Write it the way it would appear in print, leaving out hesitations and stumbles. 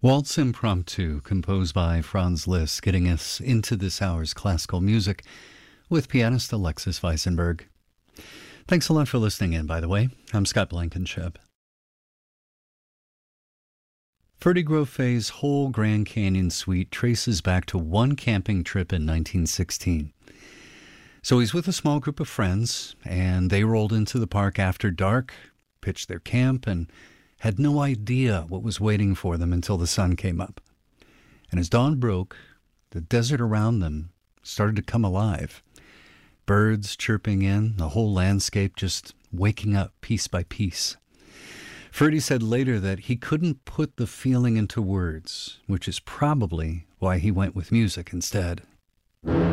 Waltz Impromptu, composed by Franz Liszt, getting us into this hour's classical music with pianist Alexis Weissenberg. Thanks a lot for listening in, by the way. I'm Scott Blankenship. Ferdy Groffe's whole Grand Canyon suite traces back to one camping trip in 1916. So he's with a small group of friends, and they rolled into the park after dark, pitched their camp, and had no idea what was waiting for them until the sun came up. And as dawn broke, the desert around them started to come alive. Birds chirping in, the whole landscape just waking up piece by piece. Ferdy said later that he couldn't put the feeling into words, which is probably why he went with music instead.